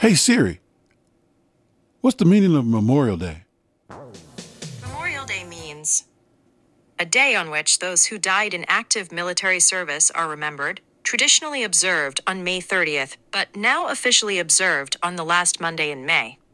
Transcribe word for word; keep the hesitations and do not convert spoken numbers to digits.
Hey Siri, what's the meaning of Memorial Day? Memorial Day means a day on which those who died in active military service are remembered, traditionally observed on May thirtieth, but now officially observed on the last Monday in May.